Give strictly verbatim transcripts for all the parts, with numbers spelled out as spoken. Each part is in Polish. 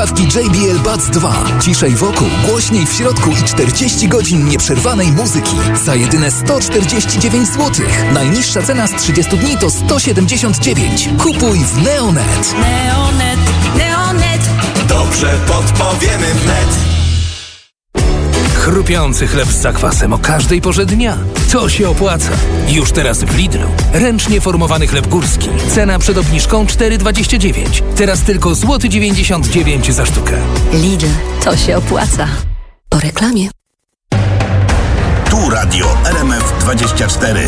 słuchawki J B L Buds dwa. Ciszej wokół, głośniej w środku i czterdzieści godzin nieprzerwanej muzyki. Za jedyne sto czterdzieści dziewięć złotych. Najniższa cena z trzydziestu dni to sto siedemdziesiąt dziewięć. Kupuj w Neonet. Neonet, Neonet. Dobrze podpowiemy wnet. Chrupiący chleb z zakwasem o każdej porze dnia. To się opłaca. Już teraz w Lidlu. Ręcznie formowany chleb górski. Cena przed obniżką cztery dwadzieścia dziewięć. Teraz tylko złoty dziewięćdziesiąt dziewięć za sztukę. Lidl. To się opłaca. Po reklamie. Tu Radio R M F dwadzieścia cztery.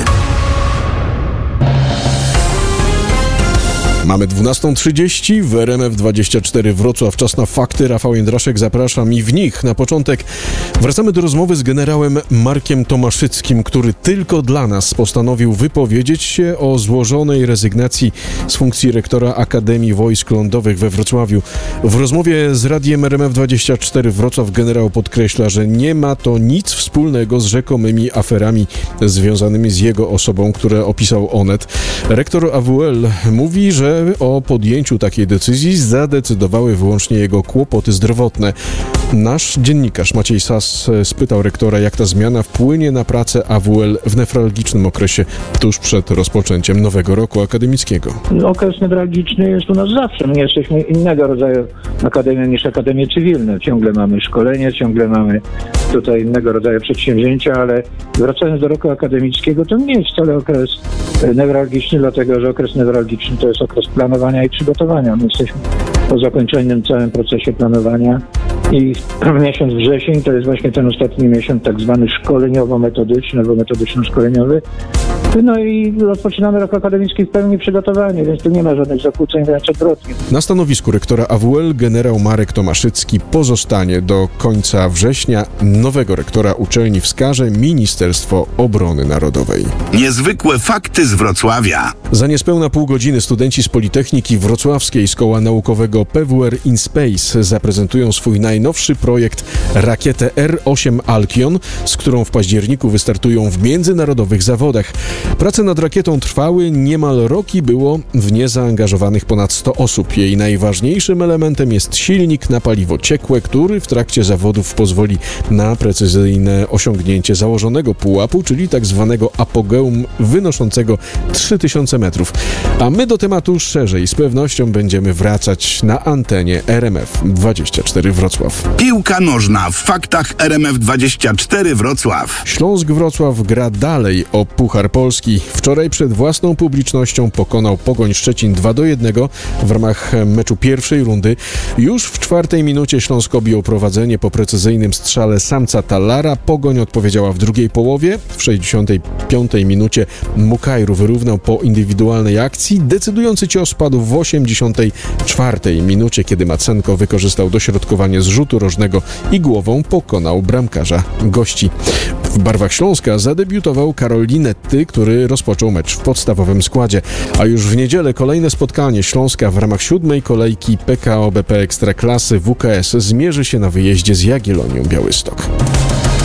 Mamy dwunasta trzydzieści w R M F dwadzieścia cztery Wrocław. Czas na fakty. Rafał Jędraszek, zapraszam i w nich na początek wracamy do rozmowy z generałem Markiem Tomaszyckim, który tylko dla nas postanowił wypowiedzieć się o złożonej rezygnacji z funkcji rektora Akademii Wojsk Lądowych we Wrocławiu. W rozmowie z Radiem R M F dwadzieścia cztery Wrocław generał podkreśla, że nie ma to nic wspólnego z rzekomymi aferami związanymi z jego osobą, które opisał Onet. Rektor A W L mówi, że o podjęciu takiej decyzji zadecydowały wyłącznie jego kłopoty zdrowotne. Nasz dziennikarz Maciej Sas spytał rektora, jak ta zmiana wpłynie na pracę A W L w newralgicznym okresie tuż przed rozpoczęciem nowego roku akademickiego. Okres newralgiczny jest u nas zawsze. My jesteśmy innego rodzaju akademią niż akademie cywilne. Ciągle mamy szkolenie, ciągle mamy tutaj innego rodzaju przedsięwzięcia, ale wracając do roku akademickiego, to nie jest wcale okres newralgiczny, dlatego że okres newralgiczny to jest okres planowania i przygotowania. My jesteśmy po zakończonym całym procesie planowania i miesiąc wrzesień to jest właśnie ten ostatni miesiąc tak zwany szkoleniowo-metodyczny, albo metodyczno-szkoleniowy. No i rozpoczynamy rok akademicki w pełni przygotowani, więc tu nie ma żadnych zakłóceń, wręcz odwrotnie. Na stanowisku rektora A W L generał Marek Tomaszycki pozostanie do końca września. Nowego rektora uczelni wskaże Ministerstwo Obrony Narodowej. Niezwykłe fakty z Wrocławia. Za niespełna pół godziny studenci z Politechniki Wrocławskiej z Koła Naukowego P W R InSpace zaprezentują swój najnowszy projekt rakietę R osiem Alkion, z którą w październiku wystartują w międzynarodowych zawodach. Prace nad rakietą trwały niemal rok i było w nie zaangażowanych ponad sto osób. Jej najważniejszym elementem jest silnik na paliwo ciekłe, który w trakcie zawodów pozwoli na precyzyjne osiągnięcie założonego pułapu, czyli tak zwanego apogeum wynoszącego trzy tysiące metrów. A my do tematu szerzej z pewnością będziemy wracać na antenie R M F dwadzieścia cztery Wrocław. Piłka nożna w faktach R M F dwadzieścia cztery Wrocław. Śląsk Wrocław gra dalej o Puchar Polski. Wczoraj przed własną publicznością pokonał Pogoń Szczecin dwa do jednego w ramach meczu pierwszej rundy. Już w czwartej minucie Śląsk objął prowadzenie po precyzyjnym strzale Samca Talara. Pogoń odpowiedziała w drugiej połowie. W sześćdziesiątej piątej minucie Mukajru wyrównał po indywidualnej akcji. Decydujący cios padł w osiemdziesiątej czwartej minucie, kiedy Macenko wykorzystał dośrodkowanie z rzutu rożnego i głową pokonał bramkarza gości. W barwach Śląska zadebiutował Karol Linetty, który rozpoczął mecz w podstawowym składzie. A już w niedzielę kolejne spotkanie Śląska w ramach siódmej kolejki P K O B P Ekstraklasy W K S zmierzy się na wyjeździe z Jagiellonią Białystok.